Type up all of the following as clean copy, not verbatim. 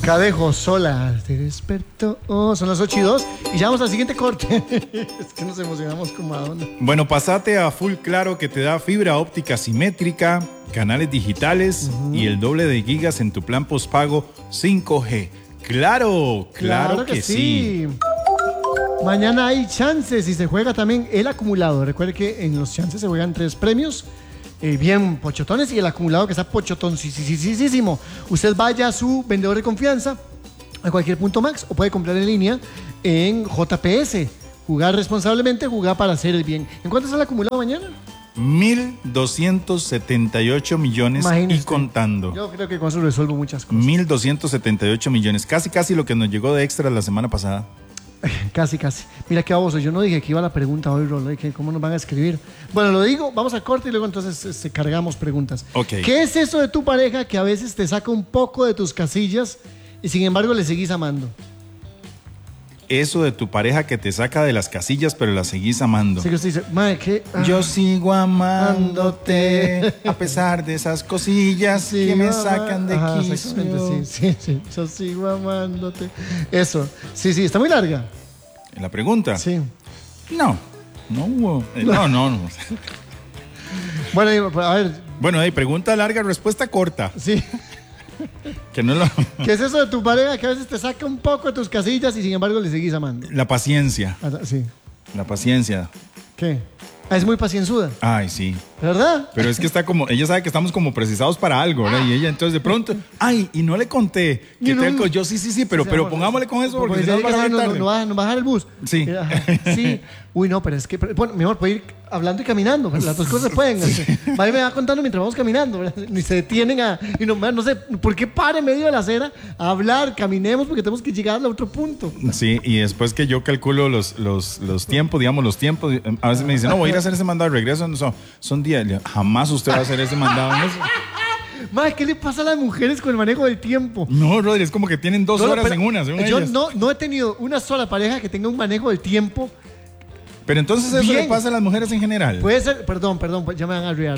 Cadejo sola, te despertó. Son las 8:02 y ya vamos al siguiente corte. Es que nos emocionamos como a dónde. Bueno, pasate a Full Claro, que te da fibra óptica simétrica, canales digitales y el doble de gigas en tu plan postpago 5G. Claro que sí. Mañana hay chances y se juega también el acumulado. Recuerde que en los chances se juegan 3 premios. Bien pochotones y el acumulado que está pochotoncísimo. Usted vaya a su vendedor de confianza, a cualquier punto Max, o puede comprar en línea en JPS. Jugar responsablemente, jugar para hacer el bien. ¿En cuánto está el acumulado mañana? 1.278 millones. Imagínese. Y contando. Yo creo que con eso resuelvo muchas cosas. 1.278 millones. Casi lo que nos llegó de extra la semana pasada. Casi. Mira qué baboso. Yo no dije que iba la pregunta hoy, Rolo, que cómo nos van a escribir. Bueno, lo digo, vamos a corte y luego entonces cargamos preguntas. Okay. ¿Qué es eso de tu pareja que a veces te saca un poco de tus casillas y sin embargo le seguís amando? Eso de tu pareja que te saca de las casillas pero la seguís amando. Sí, que usted dice, madre, ¿qué? Yo sigo amándote a pesar de esas cosillas que me sacan de quicio. Sí. Yo sigo amándote. Eso. Sí, está muy larga. ¿La pregunta? Sí. No. Bueno, a ver. Bueno, pregunta larga, respuesta corta. Sí. Que no lo... ¿Qué es eso de tu pareja que a veces te saca un poco de tus casillas y sin embargo le seguís amando? La paciencia. Sí. La paciencia. ¿Qué? Es muy pacienzuda. Ay, sí. ¿Verdad? Pero es que está como, ella sabe que estamos como precisados para algo, ¿verdad? Y ella entonces de pronto, y no le conté que yo sí, pero pongámosle con eso porque si no va a tarde. No bajar el bus. Sí. Sí. Uy, no, pero es que, bueno, mejor puede ir hablando y caminando. Las dos cosas pueden. Sí. Me va contando mientras vamos caminando, ¿verdad? Ni se detienen no sé, ¿por qué para en medio de la acera a hablar? Caminemos porque tenemos que llegar al otro punto. Sí, y después que yo calculo los tiempos, a veces me dicen, no, voy a ir a hacer ese mandado de regreso, son días. Jamás usted va a hacer ese mandado en eso. Madre, ¿qué le pasa a las mujeres con el manejo del tiempo? No, Rodri, es como que tienen 2 horas en una. Yo no he tenido una sola pareja que tenga un manejo del tiempo. Pero entonces eso le pasa a las mujeres en general. Puede ser, perdón, ya me van a arruinar.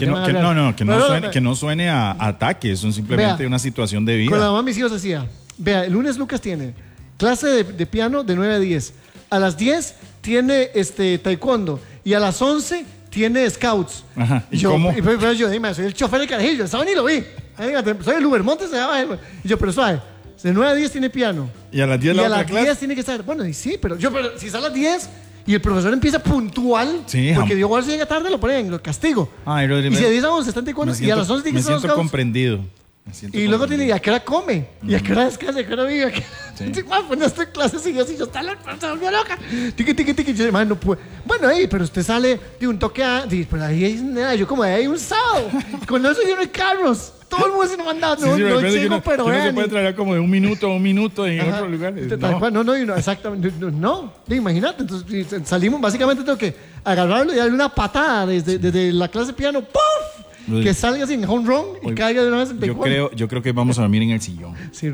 Que no suene a ataque, es simplemente una situación de vida. Con la mamá de mis hijos hacía, el lunes Lucas tiene clase de piano de 9 a 10. A las 10 tiene taekwondo y a las 11 tiene scouts. Ajá. ¿Y cómo? Yo dime, soy el chofer de carajillo, el sábado ni lo vi. Soy el Uber, montes se llama. Y yo, pero suave, de 9 a 10 tiene piano. Y a las 10 la otra clase. Y a las 10 tiene que estar. Bueno, y sí, pero si es a las 10 y el profesor empieza puntual, sí, porque yo si llega tarde lo ponen, lo castigo. Ay, Rodri, y si a 10 a 11 está en taekwondo y a las 11 tiene que estar me siento comprendido. Y luego tiene, ¿y a qué hora come? ¿Y a qué hora descansa? ¿Y a qué hora vive? Sí. Pues no estoy en clase, sigue así, yo se volvió loca. Tiqui. Yo, no puedo. Bueno, pero usted sale de un toque pero ahí hay nada, yo como ahí hay un sábado. Con eso yo no hay carros. Todo el mundo se nos manda, no llego, pero no se puede traer como de un minuto en otro lugar. No, exactamente, no. Imagínate, entonces salimos, básicamente tengo que agarrarlo y darle una patada desde la clase de piano, ¡puf! Que salga sin home run y caiga de una vez en taekwondo. Yo creo que vamos a dormir en el sillón. Sí,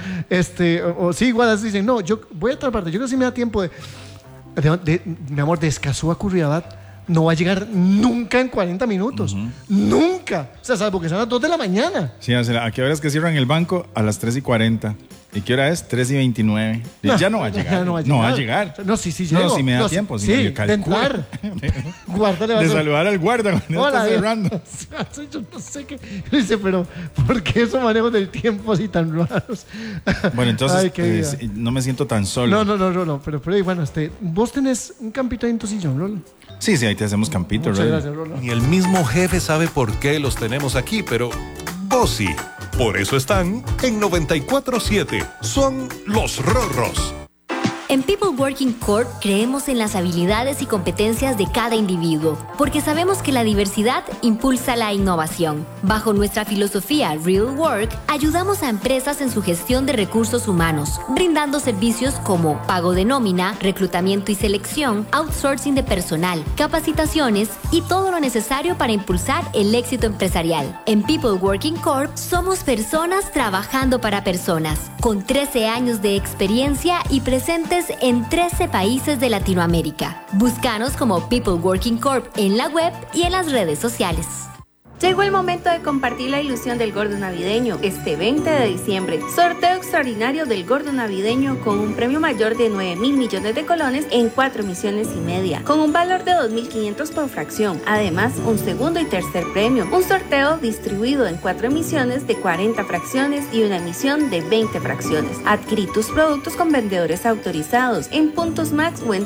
sí, igual así dicen, no, yo voy a otra parte. Yo creo que sí me da tiempo mi amor, de Escazú a Curridabat no va a llegar nunca en 40 minutos. Nunca. O sea, salvo que sean las 2 de la mañana. Sí, ¿a qué hora es que cierran el banco? A las 3:40. ¿Y qué hora es? 3:29. Ya no va a llegar. No va a llegar. No, sí llego. No, si me da tiempo. Sí, de entrar. De saludar al guarda cuando está cerrando. Yo no sé qué. Dice, pero ¿por qué esos manejos del tiempo así tan raros? Bueno, entonces no me siento tan solo. No. Pero bueno, vos tenés un campito ahí en tu sillón, Rolo. Sí, ahí te hacemos campito, Muchas gracias, Rolo. Ni el mismo jefe sabe por qué los tenemos aquí, pero vos sí. Por eso están en 94.7. Son los Rorros. En People Working Corp creemos en las habilidades y competencias de cada individuo, porque sabemos que la diversidad impulsa la innovación. Bajo nuestra filosofía Real Work, ayudamos a empresas en su gestión de recursos humanos, brindando servicios como pago de nómina, reclutamiento y selección, outsourcing de personal, capacitaciones y todo lo necesario para impulsar el éxito empresarial. En People Working Corp somos personas trabajando para personas, con 13 años de experiencia y presentes en 13 países de Latinoamérica. Búscanos como People Working Corp en la web y en las redes sociales. Llegó el momento de compartir la ilusión del gordo navideño este 20 de diciembre. Sorteo extraordinario del gordo navideño con un premio mayor de 9.000 millones de colones en 4 emisiones y media, con un valor de 2.500 por fracción. Además, un segundo y tercer premio. Un sorteo distribuido en 4 emisiones de 40 fracciones y una emisión de 20 fracciones. Adquirí tus productos con vendedores autorizados en Puntos Max o en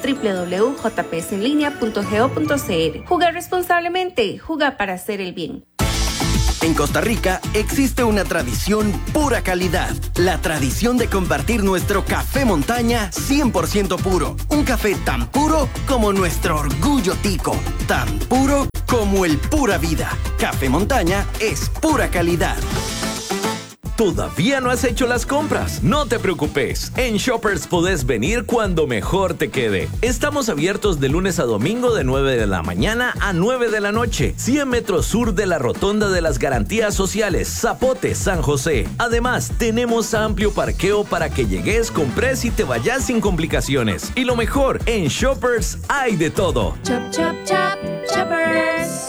www.jpsenlinea.go.cr. Jugar responsablemente, juega para hacer el bien. En Costa Rica existe una tradición pura calidad. La tradición de compartir nuestro café montaña 100% puro. Un café tan puro como nuestro orgullo tico. Tan puro como el pura vida. Café montaña es pura calidad. ¿Todavía no has hecho las compras? No te preocupes. En Shoppers podés venir cuando mejor te quede. Estamos abiertos de lunes a domingo de 9 de la mañana a 9 de la noche. 100 metros sur de la Rotonda de las Garantías Sociales, Zapote, San José. Además, tenemos amplio parqueo para que llegues, compres y te vayas sin complicaciones. Y lo mejor, en Shoppers hay de todo. Chop, chop, chop, Shoppers.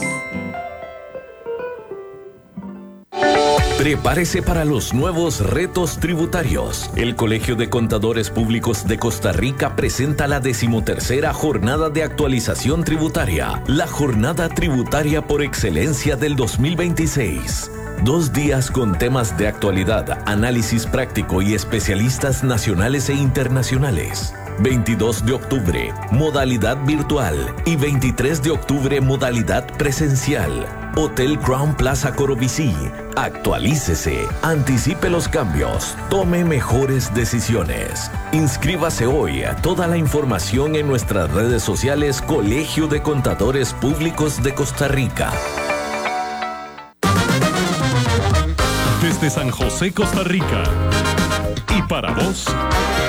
Prepárese para los nuevos retos tributarios. El Colegio de Contadores Públicos de Costa Rica presenta la 13ª Jornada de Actualización Tributaria, la jornada tributaria por excelencia del 2026. 2 días con temas de actualidad, análisis práctico y especialistas nacionales e internacionales. 22 de octubre, modalidad virtual, y 23 de octubre, modalidad presencial. Hotel Crown Plaza Corobicí. Actualícese, anticipe los cambios, tome mejores decisiones. Inscríbase hoy. Toda la información en nuestras redes sociales Colegio de Contadores Públicos de Costa Rica. Desde San José, Costa Rica. Y para vos,